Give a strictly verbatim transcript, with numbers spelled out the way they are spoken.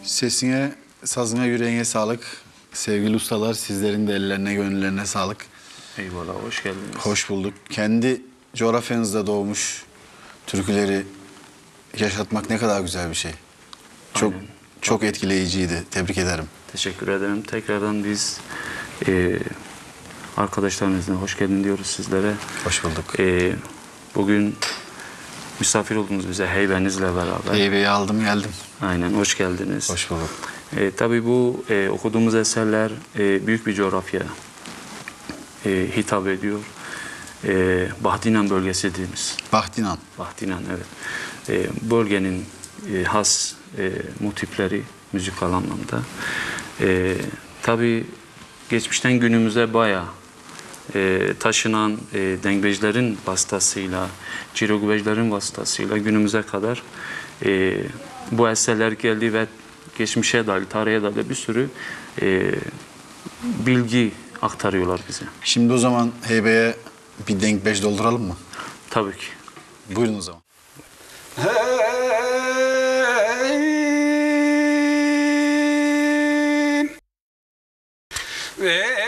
Sesine, sazına, yüreğine sağlık. Sevgili ustalar, sizlerin de ellerine, gönüllerine sağlık. Eyvallah, hoş geldiniz. Hoş bulduk. Kendi coğrafyanızda doğmuş türküleri yaşatmak ne kadar güzel bir şey. Çok Aynen. çok etkileyiciydi. Tebrik ederim. Teşekkür ederim. Tekrardan biz e, arkadaşlarınızla hoş geldin diyoruz sizlere. Hoş bulduk. E, bugün misafir oldunuz bize heybenizle beraber. Heybeyi aldım geldim. Aynen, hoş geldiniz. Hoş bulduk. E, tabii bu e, okuduğumuz eserler e, büyük bir coğrafya e, hitap ediyor. E, Bahtinan bölgesi dediğimiz. Bahtinan. Bahtinan, evet. E, bölgenin e, has e, motifleri müzikal anlamda. E, tabii geçmişten günümüze bayağı e, taşınan e, dengbejlerin vasıtasıyla, cirogubejlerin vasıtasıyla günümüze kadar e, bu eserler geldi ve geçmişe dair, tarihe dair bir sürü e, bilgi aktarıyorlar bize. Şimdi o zaman heybeye bir denk beş dolduralım mı? Tabii ki. Buyurun o zaman. Hey,